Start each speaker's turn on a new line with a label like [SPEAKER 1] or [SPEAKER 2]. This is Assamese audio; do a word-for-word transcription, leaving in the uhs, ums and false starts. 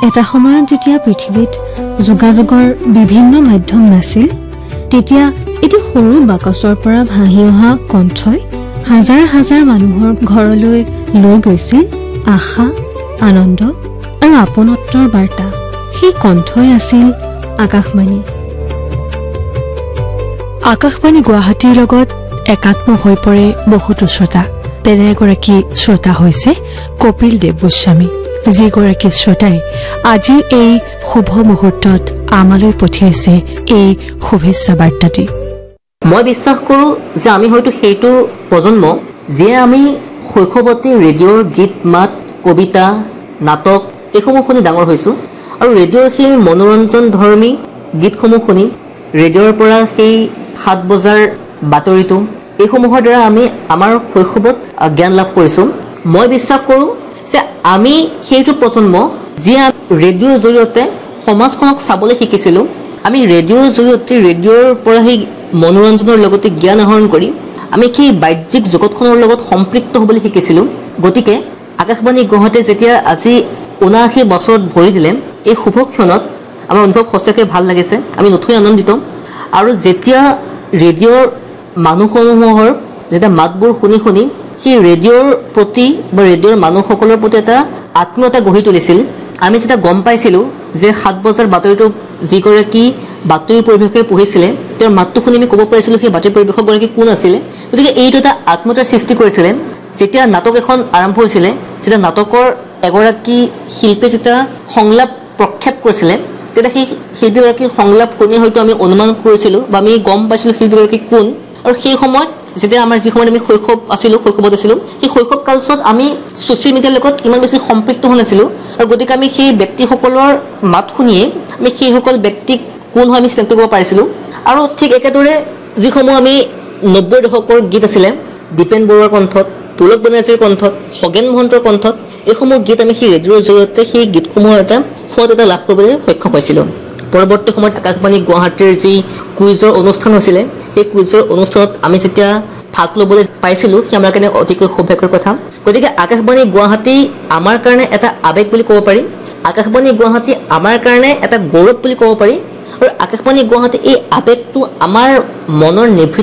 [SPEAKER 1] এটা সময়ত যেতিয়া পৃথিৱীত যোগাযোগৰ বিভিন্ন মাধ্যম নাছিল তেতিয়া এটি সৰু বাকচৰ পৰা ভাহি অহা কণ্ঠই হাজাৰ হাজাৰ মানুহৰ ঘৰলৈ লৈ গৈছিল আশা আনন্দ আৰু আপোনত্বৰ বাৰ্তা সেই কণ্ঠই আছিল আকাশবাণী
[SPEAKER 2] আকাশবাণী গুৱাহাটীৰ লগত একাত্ম হৈ পৰে বহুতো শ্ৰোতা তেনে এগৰাকী শ্ৰোতা হৈছে কপিল দেৱ গোস্বামী যিগৰাকী শ্ৰোতাই আজিৰ এই শুভ মুহূৰ্তত আমালৈ পঠিয়াইছে এই শুভেচ্ছা বাৰ্তাটি
[SPEAKER 3] মই বিশ্বাস কৰোঁ যে আমি হয়তো সেইটো প্ৰজন্ম যিয়ে আমি শৈশৱতে ৰেডিঅ'ৰ গীত মাত কবিতা নাটক এইসমূহ শুনি ডাঙৰ হৈছোঁ আৰু ৰেডিঅ'ৰ সেই মনোৰঞ্জন ধৰ্মী গীতসমূহ শুনি ৰেডিঅ'ৰ পৰা সেই সাত বজাৰ বাতৰিটো এইসমূহৰ দ্বাৰা আমি আমাৰ শৈশৱত জ্ঞান লাভ কৰিছোঁ মই বিশ্বাস কৰোঁ যে আমি সেইটো প্ৰজন্ম যিয়ে ৰেডিঅ'ৰ জৰিয়তে সমাজখনক চাবলৈ শিকিছিলোঁ আমি ৰেডিঅ'ৰ জৰিয়তে ৰেডিঅ'ৰ পৰা সেই মনোৰঞ্জনৰ লগতে জ্ঞান আহৰণ কৰি আমি সেই বাহ্যিক জগতখনৰ লগত সম্পৃক্ত হ'বলৈ শিকিছিলোঁ গতিকে আকাশবাণী গুৱাহাটীয়ে যেতিয়া আজি ঊনাশী বছৰত ভৰি দিলে এই শুভ ক্ষণত আমাৰ অনুভৱ সঁচাকৈ ভাল লাগিছে আমি নথৈ আনন্দিত আৰু যেতিয়া ৰেডিঅ'ৰ মানুহসমূহৰ যেতিয়া মাতবোৰ শুনি শুনি সেই ৰেডিঅ'ৰ প্ৰতি বা ৰেডিঅ'ৰ মানুহসকলৰ প্ৰতি এটা আত্মীয়তা গঢ়ি তুলিছিল আমি যেতিয়া গম পাইছিলোঁ যে সাত বজাৰ বাতৰিটো যিগৰাকী বাতৰি পৰিৱেশকে পঢ়িছিলে তেওঁৰ মাতটো শুনি আমি ক'ব পাৰিছিলোঁ সেই বাতৰি পৰিৱেশকগৰাকী কোন আছিলে গতিকে এইটো এটা আত্মীয়তাৰ সৃষ্টি কৰিছিলে যেতিয়া নাটক এখন আৰম্ভ হৈছিলে যেতিয়া নাটকৰ এগৰাকী শিল্পী যেতিয়া সংলাপ প্ৰক্ষেপ কৰিছিলে তেতিয়া সেই শিল্পীগৰাকীৰ সংলাপ শুনি হয়তো আমি অনুমান কৰিছিলোঁ বা আমি গম পাইছিলোঁ শিল্পীগৰাকী কোন আৰু সেই সময়ত যেতিয়া আমাৰ যি সময়ত আমি শৈশৱ আছিলোঁ শৈশৱত আছিলোঁ সেই শৈশৱ কালছোৱাত আমি ছ'চিয়েল মিডিয়াৰ লগত ইমান বেছি সম্পৃক্ত হোৱা নাছিলোঁ আৰু গতিকে আমি সেই ব্যক্তিসকলৰ মাত শুনিয়ে আমি সেইসকল ব্যক্তিক কোন হয় আমি চিনাক্ত কৰিব পাৰিছিলোঁ আৰু ঠিক একেদৰে যিসমূহ আমি নব্বৈ দশকৰ গীত আছিলে দীপেন বৰুৱাৰ কণ্ঠত পুলক বেনাৰ্জীৰ কণ্ঠত খগেন মহন্তৰ কণ্ঠত এইসমূহ গীত আমি সেই ৰেডিঅ'ৰ জৰিয়তে সেই গীতসমূহৰ এটা সোৱাদ এটা লাভ কৰিবলৈ সক্ষম হৈছিলোঁ পৰৱৰ্তী সময়ত আকাশবাণী গুৱাহাটীৰ যি কুইজৰ অনুষ্ঠান হৈছিলে সেই কুইজৰ অনুষ্ঠানত আমি যেতিয়া ভাগ ল'বলৈ পাইছিলোঁ সি আমাৰ কাৰণে অতিকৈ সৌভাগ্যৰ কথা গতিকে আকাশবাণী গুৱাহাটী আমাৰ কাৰণে এটা আৱেগ বুলি ক'ব পাৰি আকাশবাণী গুৱাহাটী আমাৰ কাৰণে এটা গৌৰৱ বুলি ক'ব পাৰি আৰু আকাশবাণী গুৱাহাটী এই আৱেগটো আমাৰ মনৰ নিভৃত